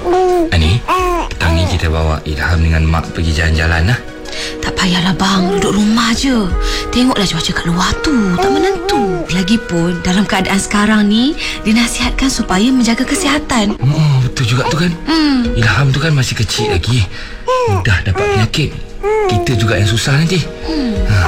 Ani, petang ni kita bawa Ilham dengan Mak pergi jalan-jalan lah. Tak payahlah bang, duduk rumah je. Tengoklah cuaca kat luar tu, tak menentu. Lagipun dalam keadaan sekarang ni, dinasihatkan supaya menjaga kesihatan. Betul juga tu kan. Ilham tu kan masih kecil lagi, mudah dapat penyakit. Kita juga yang susah nanti.